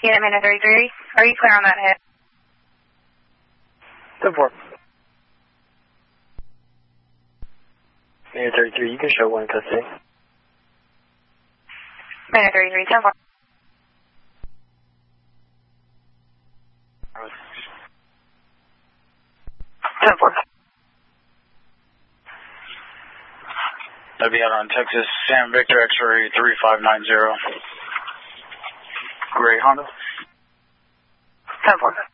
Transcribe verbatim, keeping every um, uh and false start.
Unit Mana thirty-three, are you clear on that hit? ten four. Mana thirty-three, you can show one custody. Mana thirty-three, ten four. ten four. That'd be out on Texas, Sam Victor X-ray three five nine zero. Gray Honda. ten four.